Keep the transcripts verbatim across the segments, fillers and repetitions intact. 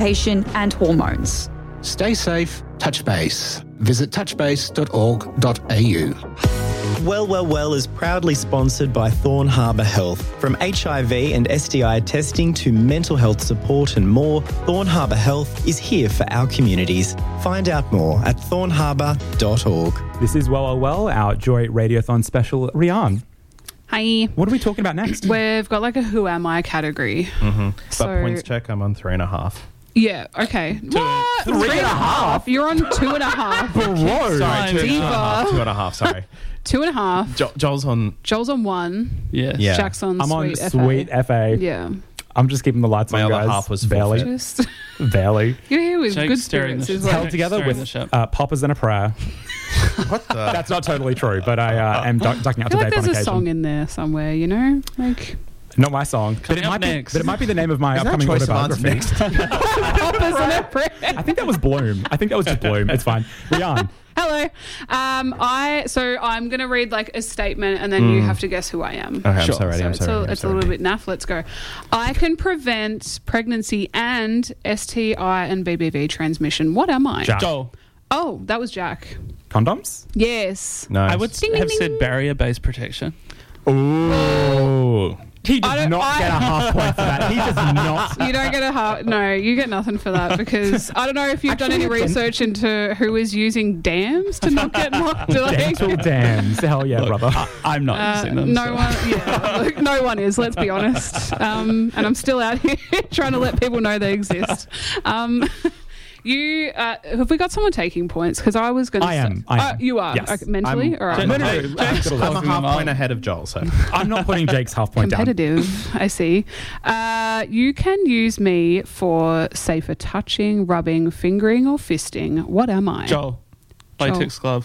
and hormones. Stay safe, touch base. Visit touch base dot org dot a u. Well, Well, Well is proudly sponsored by Thorn Harbour Health. From H I V and S T I testing to mental health support and more, Thorn Harbour Health is here for our communities. Find out more at thorn harbour dot org. This is Well, Well, Well, our Joy Radiothon special. Rian, Hi. what are we talking about next? We've got like a Who Am I category. Mm-hmm. So- But points check, I'm on three and a half. Yeah, okay. What? Three and a half? You're on two and a half. Bro. Sorry, two, two and a Diva. half. Two and a half, sorry. Two and a half. Jo- Joel's on... Joel's on one. Yes. Yeah. Jack's on I'm on sweet sweet F A. F A. Yeah. I'm just keeping the lights My on, other guys. half was barely, forfeit. Just barely. you're here with Jake's good steering the spirits ship. as well. Held together Steering the with ship. uh, poppers and a prayer. What the... That's not totally true, but I uh, am duck- ducking out I to feel like vape on there's a occasion. song in there somewhere, you know? Like Not my song, but it up might next. be. But it might be the name of my Isn't that upcoming Choice of Arts autobiography. Poppers and a prayer. I think that was Bloom. I think that was just Bloom. It's fine. Rian, Hello. Um, I so I'm gonna read like a statement and then you have to guess who I am. Okay, I'm so ready, So I'm it's so a, ready. I'm it's so a little ready. bit naff. Let's go. I can prevent pregnancy and S T I and B B V transmission. What am I? Jack. Joel, Oh, that was Jack. Condoms. Yes. Nice. I would Ding, have ding, said ding. barrier-based protection. Ooh. He I does don't- not I- get a half point for that. He does not. You don't get a heart. No, you get nothing for that because I don't know if you've done any Actually, research into who is using dams to not get knocked. Like, Dental dams. Hell yeah, brother. I, I'm not Uh, using them. no so. one, yeah, look, no one is. Let's be honest. Um, and I'm still out here trying to let people know they exist. Um, you uh, have we got someone taking points? Because I was going to. I am, I am. Uh, you are Yes. okay, mentally. I'm- All right. No, no, no. Jake's I'm a talking half about- point ahead of Joel, so... I'm not putting Jake's half point down. Competitive, I see. Uh, you can use me for safer touching, rubbing, fingering, or fisting. What am I? Joel, latex glove.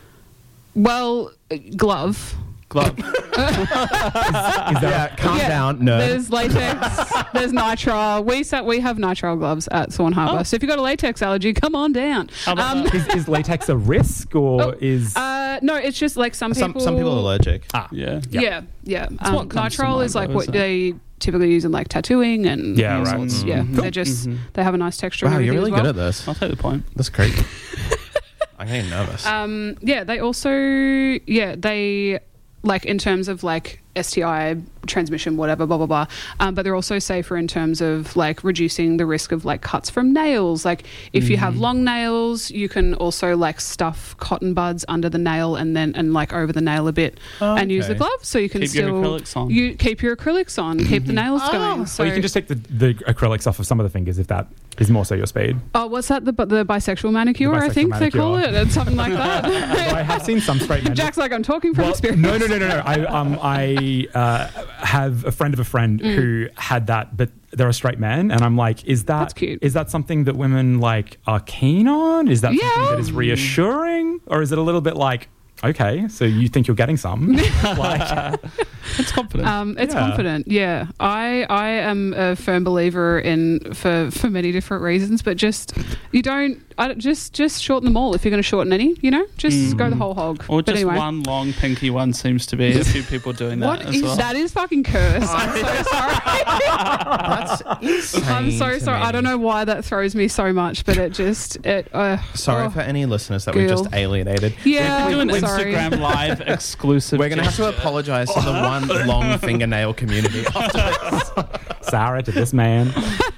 Well, uh, glove. Glove. Is that Yeah, calm Yeah, down, nerd. There's latex. There's nitrile. We sa- we have nitrile gloves at Thorn Harbour. Oh. So if you've got a latex allergy, come on down. How about Um, that? is, is latex a risk or Oh, is Uh, no, it's just like some Some, people. some people are allergic. ah Yeah. Yeah. Yeah, yeah. Um, what comes to nitrile mind, is like though, what isn't it? they typically use in like tattooing and Yeah, all right. sorts. Mm. Yeah, Mhm. they're just Mhm. they have a nice texture. Wow, and you're everything really as good well. at this. I'll take the point. That's great. I'm getting nervous. Um, yeah, they also yeah they like in terms of like S T I transmission, whatever, blah blah blah. Um, but they're also safer in terms of like reducing the risk of like cuts from nails. Like if you have long nails, you can also like stuff cotton buds under the nail and then and like over the nail a bit Oh, and use the okay. glove, so you can Keep your still acrylics on. You keep your acrylics on, keep the nails going. So or you can just take the, the acrylics off of some of the fingers if that is more so your speed. oh, what's that? The the bisexual manicure, The I bisexual think they call manicure. it, it's something like Although that. I have seen some straight men. Jack's like, I'm talking from Well, experience. no, no, no, no, no. I um I uh, have a friend of a friend Mm. who had that, but they're a straight man, and I'm like, is that That's cute. is that something that women like are keen on? Is that Yeah. something that is reassuring, or is it a little bit like, okay, so you think you're getting some? like, It's confident. Um, it's Yeah. confident, yeah. I I am a firm believer in for for many different reasons, but just you don't. I don't- just just shorten them all if you're going to shorten any. You know, just go the whole hog. or But just anyway. one long pinky one seems to be a few people doing that What as is well. that? Is fucking cursed. I'm so sorry. That's insane. I'm so to sorry. me. I don't know why that throws me so much, but it just it. Uh, Sorry oh. for any listeners that we just Gil. alienated. Yeah, we do an sorry. Instagram live exclusive. We're going to have to gesture. apologise to the one long fingernail community after this. Sarah to this man.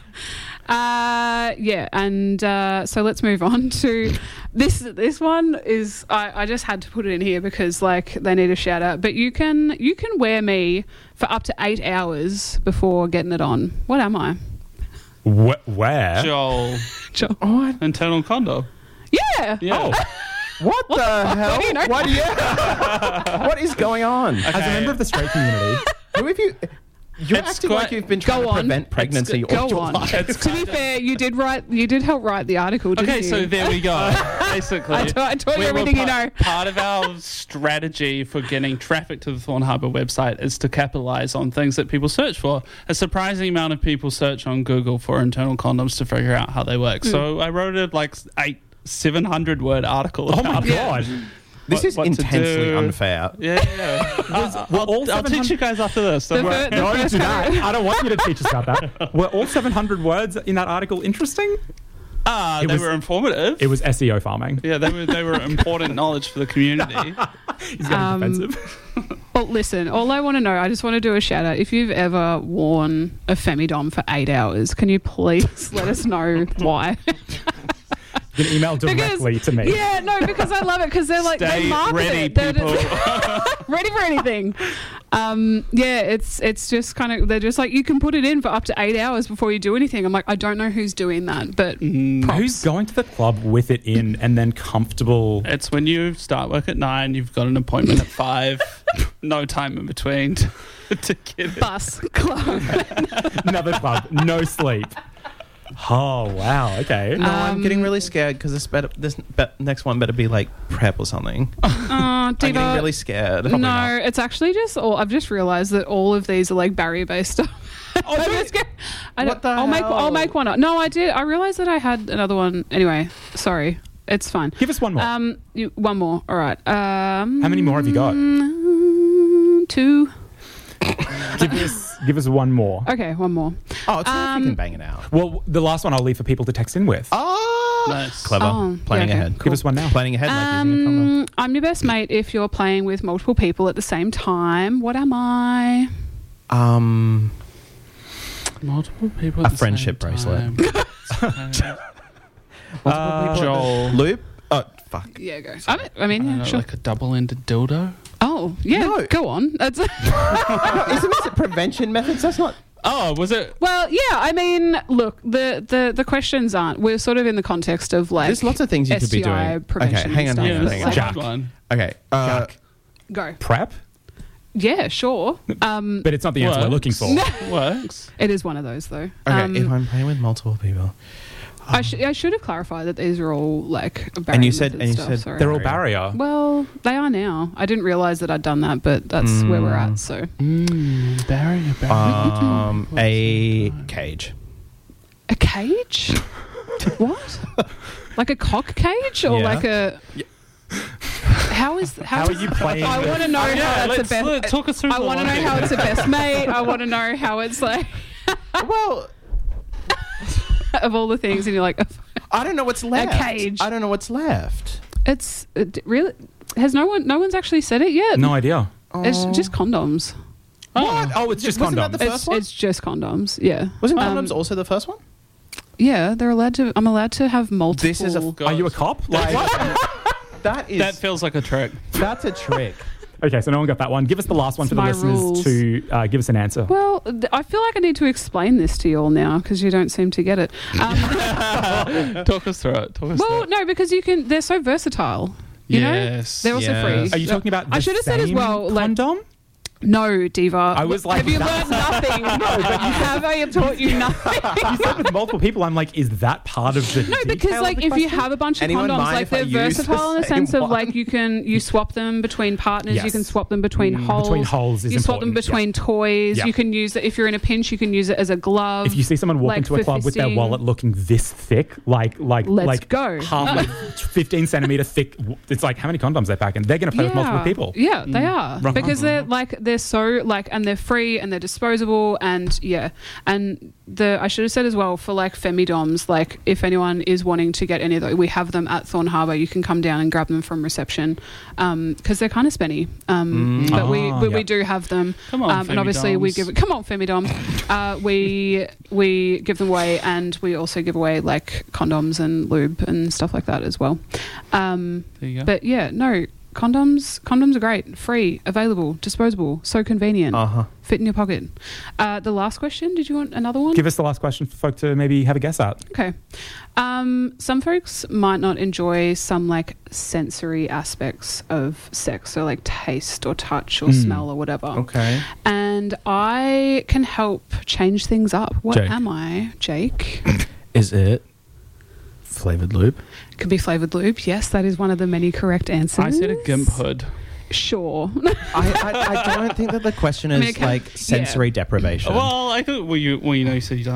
Uh, yeah, and uh, so let's move on to this. This one is I, I just had to put it in here because like they need a shout out. But you can you can wear me for up to eight hours before getting it on. What am I? Wh- where? Joel. Joel. Oh, Internal condom. Yeah. Yeah. what the hell? do you know? What, do you- what is going on? As a member of the straight community, Who have you... You're It's acting quite- like you've been trying Go to on. prevent pregnancy all Go your on. life. To be fair, you did write. You did help write the article. Didn't Okay, you? so there we go. Basically, I taught- I taught you we were everything you pa- know. Part of our strategy for getting traffic to the Thorn Harbour website is to capitalise on things that people search for. A surprising amount of people search on Google for internal condoms to figure out how they work. Hmm. So I wrote a like eight, seven hundred word article. oh my about it. god, This what, is what to intensely do. unfair. Yeah, yeah. I'll, we're I'll, all I'll seven teach you hundred guys after this. Don't The worry. fir- the Don't first do that. one- I don't want you to teach us about that. Were all seven hundred words in that article interesting? Ah, It they was- were informative. It was S E O farming. yeah, they were they were important knowledge for the community. He's getting Um, defensive. Well, listen, all I want to know, I just want to do a shout out. If you've ever worn a Femidom for eight hours, can you please let us know why? You can email directly to me. Yeah, no, because I love it because they're like Stay they market ready, it. They're- people. ready for anything. Um, yeah, it's it's just kind of they're just like you can put it in for up to eight hours before you do anything. I'm like I don't know who's doing that, but Who's going to the club with it in and then comfortable? It's when you start work at nine, you've got an appointment at five, no time in between to, to get it. bus club. Another club, no sleep. Oh wow, okay. No, I'm Um, getting really scared because this better, this be- next one better be like prep or something. Uh, I'm getting Diva, really scared. no, Probably not. it's actually just all. I've just realised that all of these are like barrier based stuff. Oh, I'm do just it. go- I What don't- the I'll make hell? I'll make one up. No, I did. I realised that I had another one. Anyway, sorry. It's fine. Give us one more. Um, you, one more. All right. Um, How many more have you got? mm, Two. give us give us one more. Okay, one more. Oh, it's not if you Um, can bang it out. Well, the last one I'll leave for people to text in with. Oh, Nice. clever. Oh, Planning yeah, okay, ahead. cool. Give us one now. Planning ahead, like using a condom. Um, I'm your best mate if you're playing with multiple people at the same time. What am I? Um, Multiple people. A at the friendship same bracelet. time. uh, Joel. Loop. Oh, fuck. Yeah, go. I mean, I mean I yeah, don't know, sure. like a double-ended dildo. Oh, yeah. No. Go on. That's Isn't this prevention methods? That's not. Oh, was it? well, yeah. I mean, look, the, the the questions aren't. We're sort of in the context of like. There's lots of things you could be S T I doing. prevention Okay, hang on, and hang stuff. on, Yeah, hang this on. is a Jack. hard one. Okay. Uh, Jack. Go. Prep, Yeah, sure. Um, but it's not the answer we're Works. looking for. Works. it is one of those though. Okay, Um, if I'm playing with multiple people, I, sh- I should have clarified that these are all like. And you said- barrier and you stuff, said sorry. They're all barrier. Well, they are now. I didn't realize that I'd done that, but that's where we're at. So Mm, barrier, barrier. um, a cage. a cage? What? Like a cock cage or Yeah. like a? How is how, How are is- you playing I with- want to know yeah, how that's let's, a let- best. talk us through I the want to know logic. how it's a best mate. I want to know how it's like Well, of all the things, and you're like, I don't know what's left. cage. I don't know what's left. it's it really has no one no one's actually said it yet. No idea. It's just condoms. What? Oh, it's just Wasn't that condoms. the It's, first one? it's just condoms. Yeah. Wasn't Um, condoms also the first one? Yeah, they're allowed to. I'm allowed to have multiple. This is a Are you a cop? Like, That is That feels like a trick. that's a trick. okay, so no one got that one. Give us the last one It's for the my listeners rules. to uh, give us an answer. Well, th- I feel like I need to explain this to you all now because you don't seem to get it. Um, Talk us through it. Talk us well, through it. no, because you can. They're so versatile. You Yes, know, they're also yes. free. Are you talking about? The I should have said as same well. Like, condom. no, Diva. I was like, have you that's- learned nothing? no, but you have I taught you nothing? You said with multiple people. I'm like, is that part of the? No, because like if you have a bunch of Anyone condoms, mind like if I they're use the versatile in the same sense of one? like you can you swap them between partners, you Yes. can swap them between Mm, holes. between holes is you swap them important, between toys. Yeah. You can use it if you're in a pinch. You can use it as a glove. If you see someone walk like into a for club with their fisting. wallet looking this thick, like like Let's like go. half like fifteen centimeter thick, it's like how many condoms they're packing? They're going to play with multiple people. Yeah, they are Rock because on. they're like they're so like and they're free and they're disposable and yeah and the I should have said as well for like femidoms, like if anyone is wanting to get any of those, we have them at Thorn Harbour. You can come down and grab them from reception because they're kind of spenny. Um, Mm. but we Ah, we, we yeah. do have them. Come on, um, and obviously we femidoms. give come on femidoms. Uh, we we give them away and we also give away like condoms and lube and stuff like that as well. Um, There you go. but yeah, no, condoms condoms are great, free, available, disposable, so convenient, Uh huh. fit in your pocket. Uh, the last question, did you want another one? Give us the last question for folk to maybe have a guess at. Okay. Um, some folks might not enjoy some like sensory aspects of sex, so like taste or touch or Mm. smell or whatever. Okay. And I can help change things up. What Jake. am I, Jake? Is it flavored lube? Could be flavored lube. Yes, that is one of the many correct answers. I said a gimp hood. Sure. I, I, I don't think that the question I is mean, it can- like sensory deprivation. Well, I thought well you well you know you said you don't like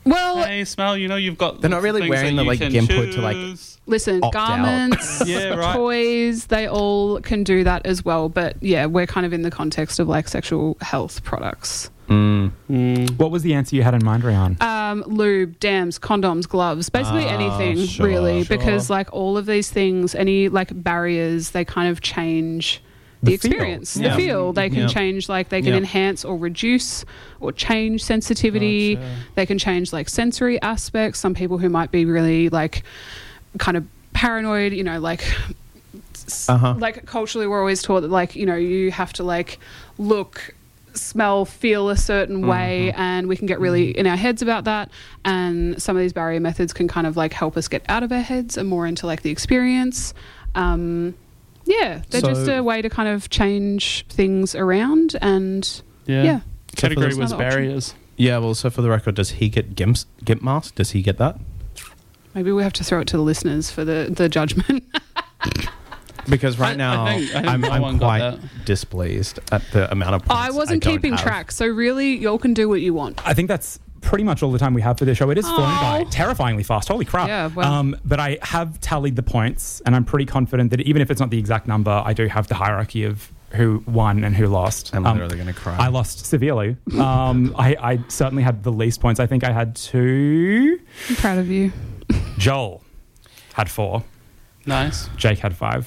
Well, Hey, smell, you know you've got. They're not really things wearing that the, you like, can gimp to, like, choose. listen, Opt out. garments, Yeah, right. toys, they all can do that as well. But yeah, we're kind of in the context of like sexual health products. What was the answer you had in mind, Rihanna? Um, lube, dams, condoms, gloves, basically Ah, anything sure, really, sure. because like all of these things, any like barriers, they kind of change the, The feel. experience, Yeah. the feel. They can Yeah. change, like they can Yeah. enhance or reduce or change sensitivity. Gotcha. They can change like sensory aspects. Some people who might be really like kind of paranoid, you know, like s- Uh-huh. like culturally we're always taught that like, you know, you have to like look, smell, feel a certain way, Mm-hmm. and we can get really in our heads about that. And some of these barrier methods can kind of like help us get out of our heads and more into like the experience. Um, yeah, they're So- just a way to kind of change things around, and Yeah. yeah. Category So for was the- Another option. barriers. Yeah, well, so for the record, does he get Gimp, Gimp mask? Does he get that? Maybe we have to throw it to the listeners for the, the judgment. Because right I- I now, think- I think I'm, no I'm one got quite that. displeased at the amount of points I wasn't don't keeping have. track, so really, y'all can do what you want. I think that's pretty much all the time we have for this show. It is flown by Oh. terrifyingly fast. Holy crap. Yeah, well- um, but I have tallied the points, and I'm pretty confident that even if it's not the exact number, I do have the hierarchy of who won and who lost. I'm Um, literally going to cry. I lost severely. Um, I, I certainly had the least points. I think I had two. I'm proud of you. Joel had four. Nice. Jake had five.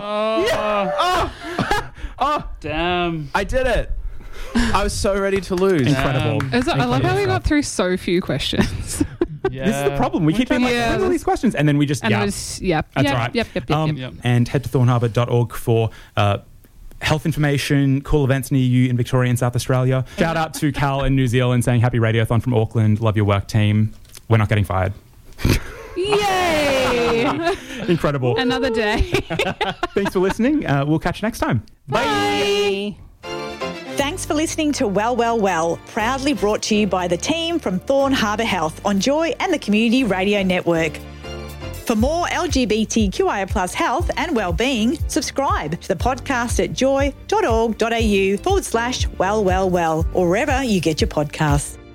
Damn. I did it. I was so ready to lose. Incredible. Um, Is that, I love how we Incredible got through so few questions. Yeah. This is the problem. We keep being like, Yeah. "What are these questions?" And then we just, And yeah. it was, yep, That's yep, right. yep, yep, yep, Um, yep. Yep. And head to thorn harbour dot org for uh, health information, cool events near you in Victoria and South Australia. Shout out to Cal in New Zealand saying happy radiothon from Auckland. Love your work, team. We're not getting fired. Yay! Incredible. Another day. Thanks for listening. Uh, we'll catch you next time. Bye. Thanks for listening to Well, Well, Well, proudly brought to you by the team from Thorn Harbour Health on Joy and the Community Radio Network. For more L G B T Q I A plus health and wellbeing, subscribe to the podcast at joy.org.au forward slash well, well, well, or wherever you get your podcasts.